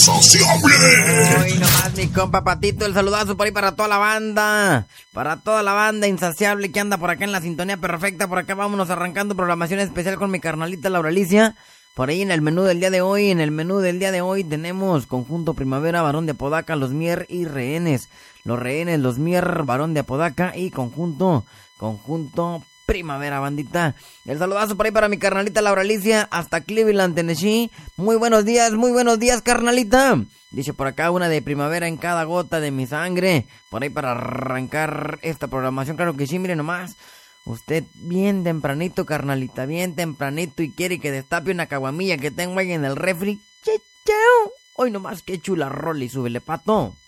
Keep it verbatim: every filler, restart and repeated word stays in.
Sociable. Hoy nomás mi compa Patito, el saludazo por ahí para toda la banda, para toda la banda insaciable que anda por acá en la sintonía perfecta. Por acá vámonos arrancando programación especial con mi carnalita Laura Alicia. Por ahí en el menú del día de hoy, en el menú del día de hoy tenemos Conjunto Primavera, Barón de Apodaca, Los Mier y Rehenes. Los Rehenes, Los Mier, Barón de Apodaca y Conjunto, Conjunto Primavera, bandita. El saludazo por ahí para mi carnalita Laura Alicia, hasta Cleveland, Tennessee. Muy buenos días, muy buenos días, carnalita. Dice por acá una de primavera en cada gota de mi sangre. Por ahí para arrancar esta programación, claro que sí, mire nomás. Usted bien tempranito, carnalita, bien tempranito, y quiere que destape una caguamilla que tengo ahí en el refri. ¡Chichao! Hoy nomás que chula rola y súbele, pato.